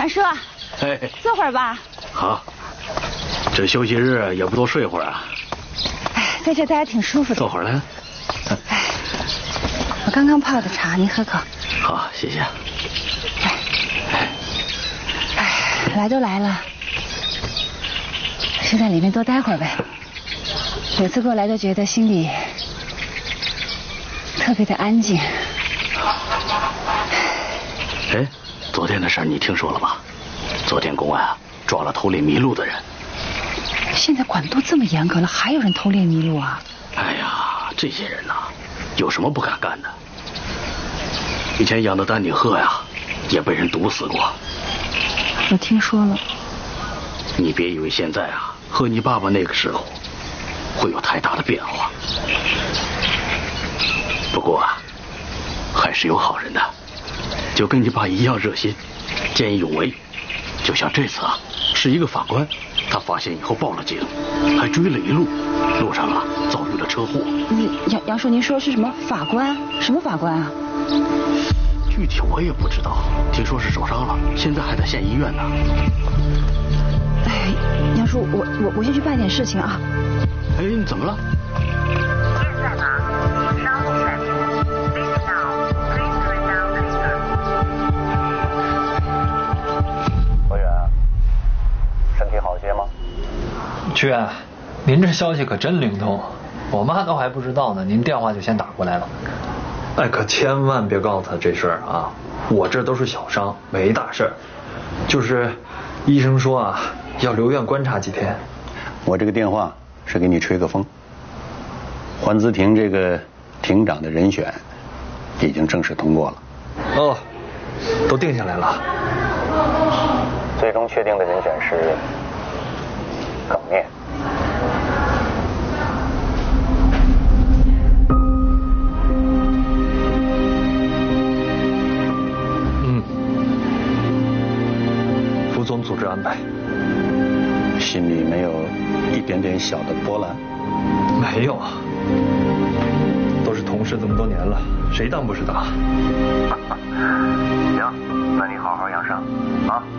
强叔， 哎， 坐会儿吧。 好，这休息日也不多睡会儿啊。 哎，在这待着挺舒服的。 坐会儿来。 哎，我刚刚泡的茶，您喝口。 好，谢谢。 哎，来都来了，就在里面多待会儿呗。每次过来都觉得心里特别的安静。 哎，昨天的事你听说了吧？昨天公安抓了偷猎麋鹿的人。 现在管督这么严格了，还有人偷猎麋鹿啊？ 哎呀，这些人呐，有什么不敢干的？以前养的丹顶鹤呀，也被人毒死过。 我听说了。 你别以为现在啊，和你爸爸那个时候会有太大的变化。不过啊，还是有好人的，就跟你爸一样热心，见义勇为。就像这次啊，是一个法官，他发现以后报了警，还追了一路，路上啊遭遇了车祸。 杨叔，您说是什么法官？什么法官啊？ 具体我也不知道，听说是受伤了，现在还在县医院呢。 哎，杨叔，我先去办点事情啊。 哎，你怎么了？ 现在呢，请稍后再见。Please now, please turn down later. 何远，身体好些吗？ 屈原，您这消息可真灵通，我妈都还不知道呢，您电话就先打过来了。哎，可千万别告诉她这事儿啊！我这都是小伤，没大事儿，就是医生说啊，要留院观察几天。 我这个电话是给你吹个风。环资庭这个庭长的人选已经正式通过了。 哦，都定下来了。 最终确定的人选是耿念。 服从组织安排。 心里没有一点点小的波澜？ 没有啊，都是同事这么多年了，谁当不知道？ 行，那你好好养伤啊。